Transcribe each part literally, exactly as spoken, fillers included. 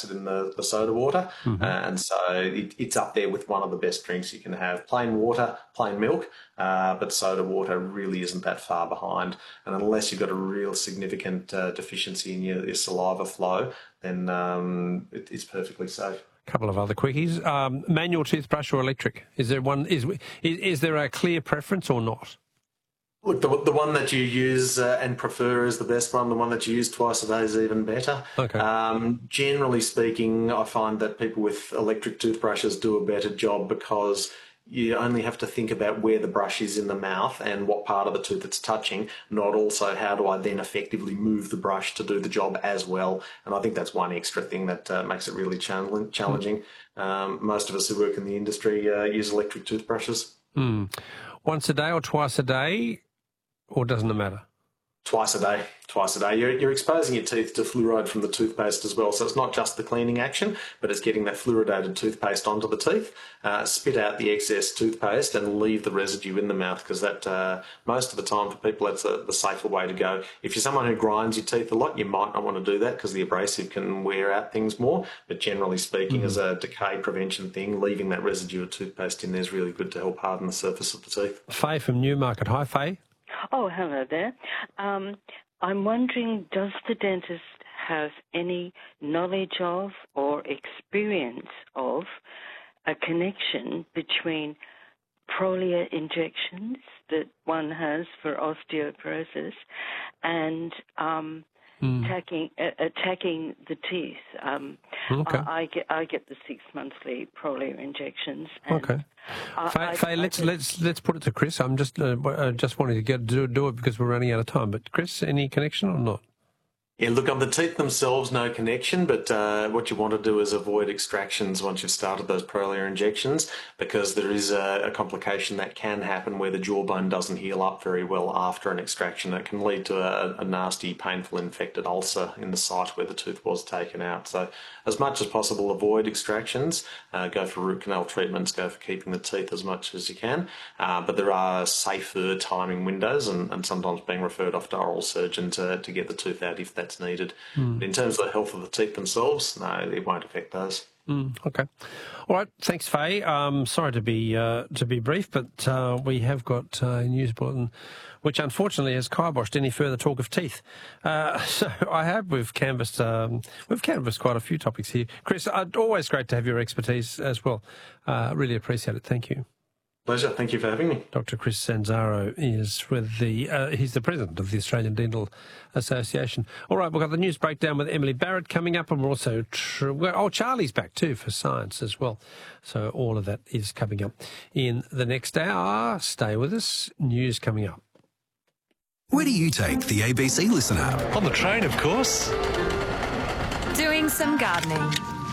it in the, the soda water. Mm-hmm. Uh, and so it, it's up there with one of the best drinks you can have. Plain water, plain milk, uh, but soda water really isn't that far behind. And unless you've got a real significant uh, deficiency in your, your saliva flow, then um, it, it's perfectly safe. A couple of other quickies. Um, manual toothbrush or electric? Is there one? Is, is is there a clear preference or not? Look, the, the one that you use uh, and prefer is the best one. The one that you use twice a day is even better. Okay. Um, generally speaking, I find that people with electric toothbrushes do a better job because you only have to think about where the brush is in the mouth and what part of the tooth it's touching, not also how do I then effectively move the brush to do the job as well. And I think that's one extra thing that uh, makes it really challenging. Mm. Um, most of us who work in the industry uh, use electric toothbrushes. Mm. Once a day or twice a day? Or doesn't it matter? Twice a day, twice a day. You're, you're exposing your teeth to fluoride from the toothpaste as well. So it's not just the cleaning action, but it's getting that fluoridated toothpaste onto the teeth, uh, spit out the excess toothpaste and leave the residue in the mouth because that, uh, most of the time for people, that's a, the safer way to go. If you're someone who grinds your teeth a lot, you might not want to do that because the abrasive can wear out things more. But generally speaking, mm-hmm. as a decay prevention thing, leaving that residue of toothpaste in there is really good to help harden the surface of the teeth. Faye from Newmarket. Hi, Faye. Oh, hello there. Um, I'm wondering, does the dentist have any knowledge of or experience of a connection between Prolia injections that one has for osteoporosis and um, mm. attacking, uh, attacking the teeth? Um, okay. I, I get I get the six monthly Prolia injections. And okay. Faye, Faye, let's let's let's put it to Chris. I'm just uh, uh, just wanting to get do, do it because we're running out of time. But Chris, any connection or not? Yeah, look, on the teeth themselves, no connection, but uh, what you want to do is avoid extractions once you've started those Prolia injections because there is a, a complication that can happen where the jawbone doesn't heal up very well after an extraction. It can lead to a, a nasty, painful, infected ulcer in the site where the tooth was taken out. So as much as possible, avoid extractions, uh, go for root canal treatments, go for keeping the teeth as much as you can. Uh, but there are safer timing windows and, and sometimes being referred off to oral surgeon to, to get the tooth out if that's needed. Mm. But in terms of the health of the teeth themselves, no, it won't affect those. Mm, okay. All right. Thanks, Faye. Um, sorry to be uh, to be brief, but uh, we have got uh, a news bulletin which unfortunately has kiboshed any further talk of teeth. Uh, so I have, we've canvassed, um, we've canvassed quite a few topics here. Chris, uh, always great to have your expertise as well. Uh, really appreciate it. Thank you. Pleasure. Thank you for having me. Doctor Chris Sanzaro is with the, uh, he's the president of the Australian Dental Association. All right, we've got the news breakdown with Emily Barrett coming up, and we're also, tr- well, oh, Charlie's back too for science as well. So all of that is coming up in the next hour. Stay with us. News coming up. Where do you take the A B C Listen app? On the train, of course. Doing some gardening.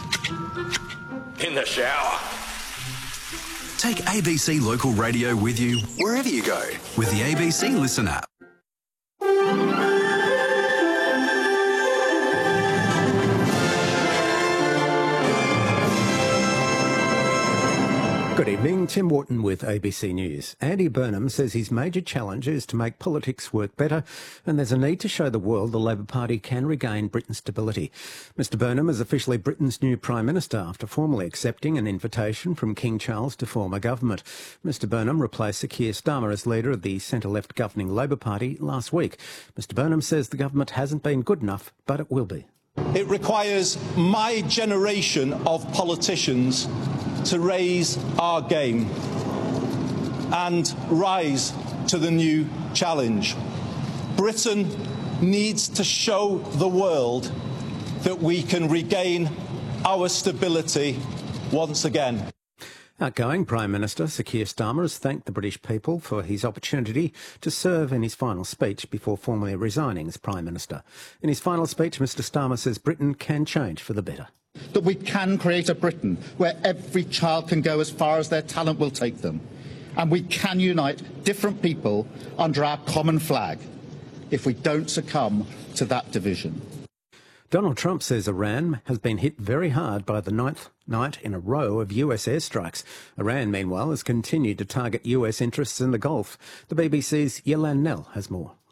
In the shower. Take A B C Local Radio with you wherever you go with the A B C Listen app. Good evening, Tim Wharton with A B C News. Andy Burnham says his major challenge is to make politics work better, and there's a need to show the world the Labor Party can regain Britain's stability. Mister Burnham is officially Britain's new Prime Minister after formally accepting an invitation from King Charles to form a government. Mister Burnham replaced Sir Keir Starmer as leader of the centre-left governing Labor Party last week. Mister Burnham says the government hasn't been good enough, but it will be. It requires my generation of politicians to raise our game and rise to the new challenge. Britain needs to show the world that we can regain our stability once again. Outgoing Prime Minister Sir Keir Starmer has thanked the British people for his opportunity to serve in his final speech before formally resigning as Prime Minister. In his final speech, Mister Starmer says Britain can change for the better. That we can create a Britain where every child can go as far as their talent will take them. And we can unite different people under our common flag if we don't succumb to that division. Donald Trump says Iran has been hit very hard by the ninth night in a row of U S airstrikes. Iran, meanwhile, has continued to target U S interests in the Gulf. The B B C's Yelan Nell has more.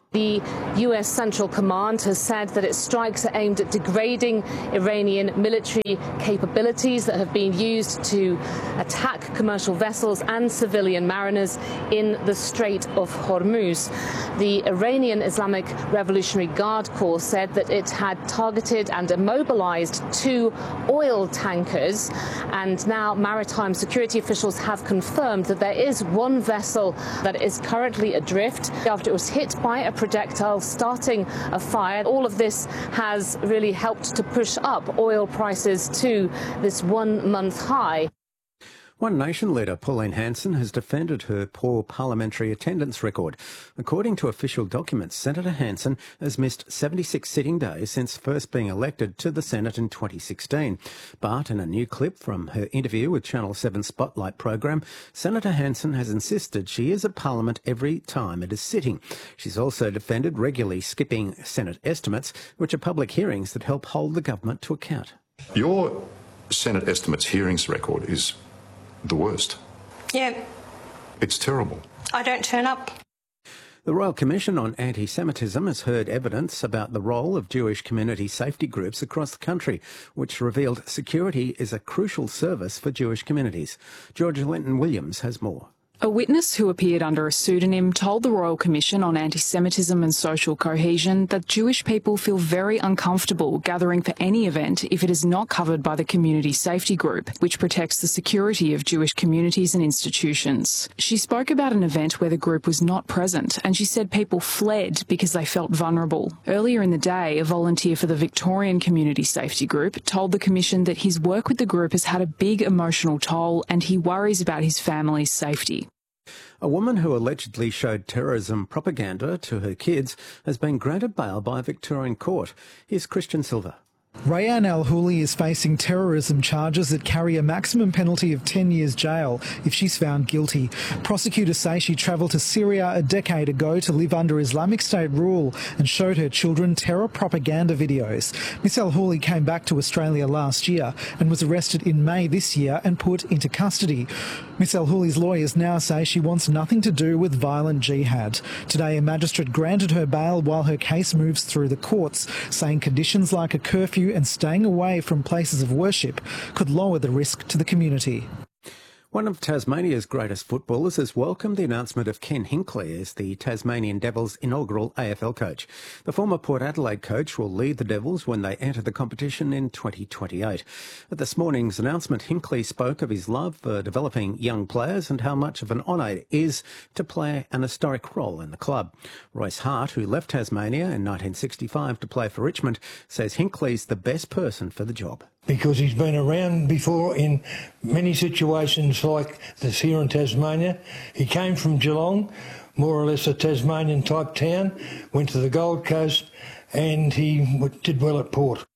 The U S Central Command has said that its strikes are aimed at degrading Iranian military capabilities that have been used to attack commercial vessels and civilian mariners in the Strait of Hormuz. The Iranian Islamic Revolutionary Guard Corps said that it had targeted and immobilized two oil tankers, and now maritime security officials have confirmed that there is one vessel that is currently adrift after it was hit by a projectile starting a fire. All of this has really helped to push up oil prices to this one-month high. One Nation leader, Pauline Hanson, has defended her poor parliamentary attendance record. According to official documents, Senator Hanson has missed seventy-six sitting days since first being elected to the Senate in twenty sixteen. But in a new clip from her interview with Channel seven Spotlight program, Senator Hanson has insisted she is at Parliament every time it is sitting. She's also defended regularly skipping Senate estimates, which are public hearings that help hold the government to account. Your Senate estimates hearings record is the worst. Yeah. It's terrible. I don't turn up. The Royal Commission on Anti-Semitism has heard evidence about the role of Jewish community safety groups across the country, which revealed security is a crucial service for Jewish communities. Georgia Linton-Williams has more. A witness who appeared under a pseudonym told the Royal Commission on Anti-Semitism and Social Cohesion that Jewish people feel very uncomfortable gathering for any event if it is not covered by the Community Safety Group, which protects the security of Jewish communities and institutions. She spoke about an event where the group was not present, and she said people fled because they felt vulnerable. Earlier in the day, a volunteer for the Victorian Community Safety Group told the Commission that his work with the group has had a big emotional toll and he worries about his family's safety. A woman who allegedly showed terrorism propaganda to her kids has been granted bail by a Victorian court. Here's Christian Silver. Rayan Al-Houli is facing terrorism charges that carry a maximum penalty of ten years jail if she's found guilty. Prosecutors say she travelled to Syria a decade ago to live under Islamic State rule and showed her children terror propaganda videos. Miss Al-Houli came back to Australia last year and was arrested in May this year and put into custody. Miss Al-Houli's lawyers now say she wants nothing to do with violent jihad. Today, a magistrate granted her bail while her case moves through the courts, saying conditions like a curfew and staying away from places of worship could lower the risk to the community. One of Tasmania's greatest footballers has welcomed the announcement of Ken Hinkley as the Tasmanian Devils' inaugural A F L coach. The former Port Adelaide coach will lead the Devils when they enter the competition in twenty twenty-eight. At this morning's announcement, Hinkley spoke of his love for developing young players and how much of an honour it is to play an historic role in the club. Royce Hart, who left Tasmania in nineteen sixty-five to play for Richmond, says Hinkley's the best person for the job. Because he's been around before in many situations like this here in Tasmania. He came from Geelong, more or less a Tasmanian type town, went to the Gold Coast, and he did well at Port.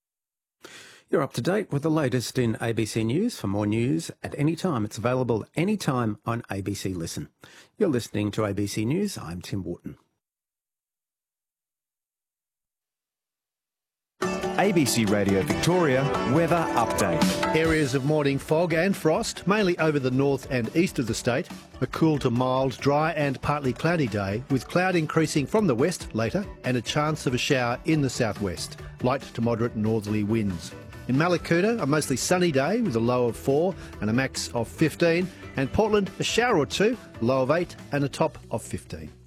You're up to date with the latest in A B C News. For more news at any time, it's available anytime on A B C Listen. You're listening to A B C News. I'm Tim Wharton. A B C Radio Victoria weather update. Areas of morning fog and frost, mainly over the north and east of the state. A cool to mild, dry and partly cloudy day, with cloud increasing from the west later and a chance of a shower in the southwest. Light to moderate northerly winds. In Mallacoota, a mostly sunny day with a low of four and a max of fifteen. And Portland, a shower or two, low of eight and a top of fifteen.